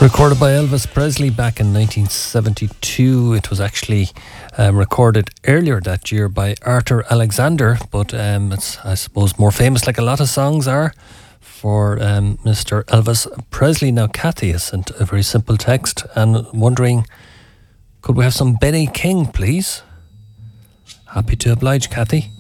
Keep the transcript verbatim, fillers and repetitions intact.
Recorded by Elvis Presley back in nineteen seventy-two. It was actually um, recorded earlier that year by Arthur Alexander, but um, it's, I suppose, more famous, like a lot of songs are, for um, Mister Elvis Presley. Now, Kathy has sent a very simple text and wondering, could we have some Benny King, please? Happy to oblige, Kathy.